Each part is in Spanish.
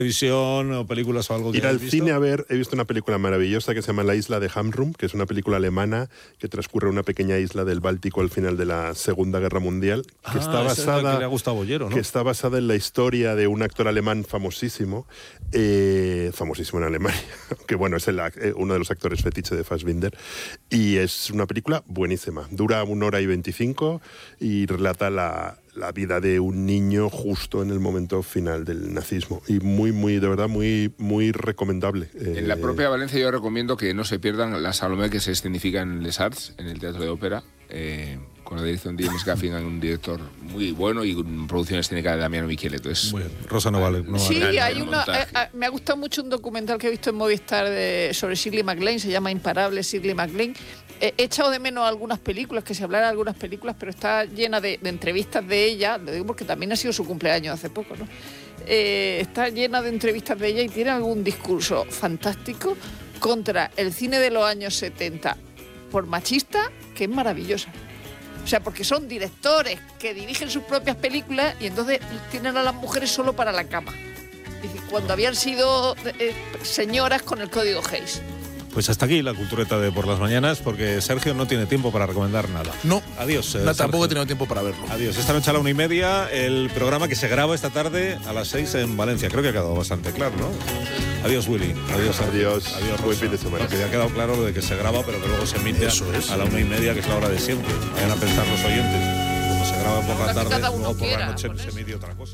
televisión o películas o algo que ir al visto? cine a ver, he visto una película maravillosa que se llama La isla de Hamrum, que es una película alemana que transcurre en una pequeña isla del Báltico al final de la Segunda Guerra Mundial, que está basada, es la que le ha gustado a Bollero, ¿no? que está basada en la historia de un actor alemán famosísimo, famosísimo en Alemania, que bueno, es uno de los actores fetiche de Fassbinder, y es una película buenísima, dura 1 hora y 25 y relata la vida de un niño justo en el momento final del nazismo, y de verdad muy muy recomendable. En la propia Valencia yo recomiendo que no se pierdan la Salomé, que se escenifica en Les Arts, en el Teatro de Ópera, con la dirección de James Gaffigan, un director muy bueno, y con producción escénica de Damiano Micheletto. Muy bien. Rosa no vale. Sí, hay me ha gustado mucho un documental que he visto en Movistar sobre Shirley MacLaine, se llama Imparable Shirley MacLaine. He echado de menos algunas películas, que se hablara de algunas películas, pero está llena de entrevistas de ella, lo digo porque también ha sido su cumpleaños hace poco, ¿no? Está llena de entrevistas de ella y tiene algún discurso fantástico contra el cine de los años 70 por machista, que es maravillosa. O sea, porque son directores que dirigen sus propias películas y entonces tienen a las mujeres solo para la cama. Cuando habían sido señoras con el código Hays. Pues hasta aquí la cultureta de por las mañanas, porque Sergio no tiene tiempo para recomendar nada. No. Adiós. Tampoco he tenido tiempo para verlo. Adiós. Esta noche a la 1:30, el programa que se graba esta tarde a las 6 en Valencia. Creo que ha quedado bastante claro, ¿no? Adiós, Willy. Adiós, Sergio. Adiós, buen fin de semana. Que ya ha quedado claro lo de que se graba, pero que luego se emite a la 1:30, que es la hora de siempre. Vayan a pensar los oyentes. Como se graba por la tarde, luego por la noche se emite otra cosa.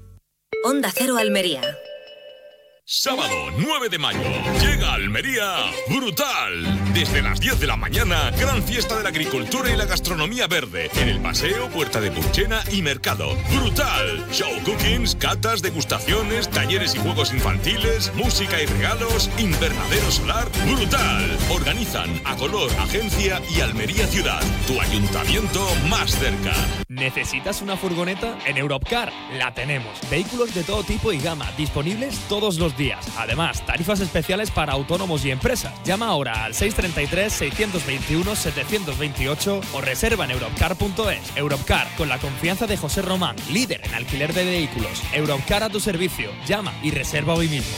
Onda Cero Almería. Sábado 9 de mayo, llega a Almería Brutal. Desde las 10 de la mañana, gran fiesta de la agricultura y la gastronomía verde. En el paseo, Puerta de Purchena y Mercado. Brutal. Show cookings, catas, degustaciones, talleres y juegos infantiles, música y regalos, invernadero solar. Brutal. Organizan Acolor Agencia y Almería Ciudad. Tu ayuntamiento más cerca. ¿Necesitas una furgoneta? En Europcar la tenemos. Vehículos de todo tipo y gama, disponibles todos los días. Además, tarifas especiales para autónomos y empresas. Llama ahora al 633-621-728 o reserva en europcar.es. Europcar, con la confianza de José Román, líder en alquiler de vehículos. Europcar a tu servicio. Llama y reserva hoy mismo.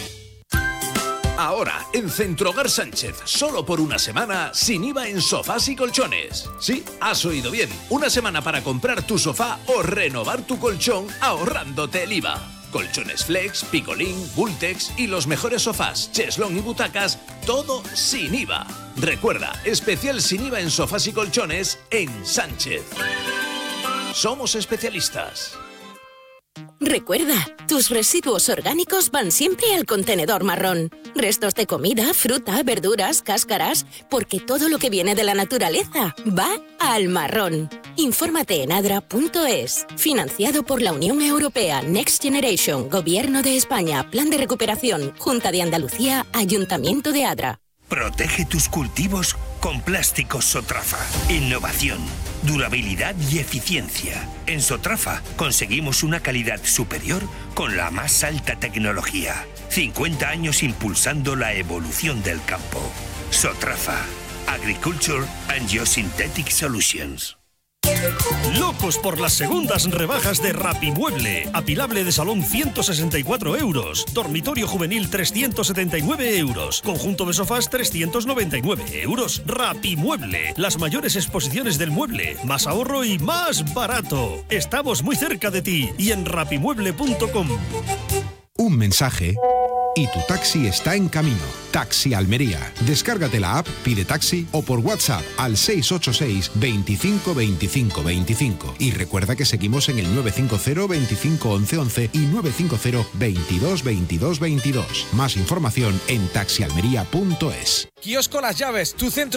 Ahora, en Centrohogar Sánchez, solo por una semana, sin IVA en sofás y colchones. Sí, has oído bien. Una semana para comprar tu sofá o renovar tu colchón ahorrándote el IVA. Colchones Flex, Picolín, Bultex y los mejores sofás, cheslón y butacas, todo sin IVA. Recuerda, especial sin IVA en sofás y colchones en Sánchez. Somos especialistas. Recuerda, tus residuos orgánicos van siempre al contenedor marrón. Restos de comida, fruta, verduras, cáscaras, porque todo lo que viene de la naturaleza va al marrón. Infórmate en adra.es. Financiado por la Unión Europea, Next Generation, Gobierno de España, Plan de Recuperación, Junta de Andalucía, Ayuntamiento de Adra. Protege tus cultivos con plásticos Sotrafa. Innovación, durabilidad y eficiencia. En Sotrafa conseguimos una calidad superior con la más alta tecnología. 50 años impulsando la evolución del campo. Sotrafa. Agriculture and Geosynthetic Solutions. Locos por las segundas rebajas de Rapimueble. Apilable de salón 164 euros. Dormitorio juvenil 379 euros. Conjunto de sofás 399 euros. Rapimueble. Las mayores exposiciones del mueble. Más ahorro y más barato. Estamos muy cerca de ti y en rapimueble.com. Un mensaje y tu taxi está en camino. Taxi Almería. Descárgate la app, pide taxi o por WhatsApp al 686 25 25 25. Y recuerda que seguimos en el 950 25 11 11 y 950 22 22 22. Más información en taxialmería.es. Kiosco Las Llaves, tu centro